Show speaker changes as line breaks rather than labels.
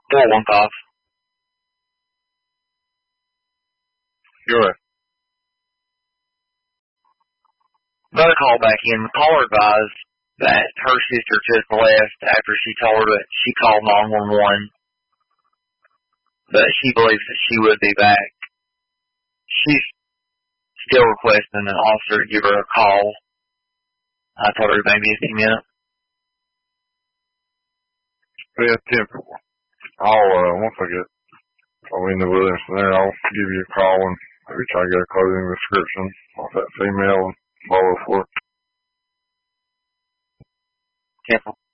415.
Go ahead.
Another call back in. The caller advised that her sister just left after she told her that she called 911, but she believes that she would be back. She's still requesting an officer to give her a call. I told her maybe a few minutes.
Yeah, 10. Once I get in the Williamson there, I'll give you a call and maybe try to get a closing description off that female and follow for it.
10.